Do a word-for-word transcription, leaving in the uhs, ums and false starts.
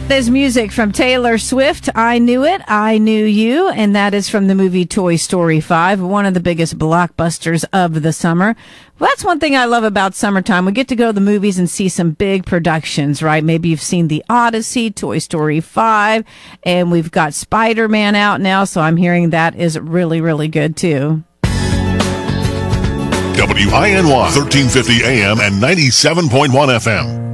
There's music from Taylor Swift, I Knew It, I Knew You, and that is from the movie Toy Story five, one of the biggest blockbusters of the summer. Well, that's one thing I love about summertime. We get to go to the movies and see some big productions, right? Maybe you've seen The Odyssey, Toy Story five, and we've got Spider-Man out now, so I'm hearing that is really, really good too. W I N Y, thirteen fifty A M and ninety-seven point one F M.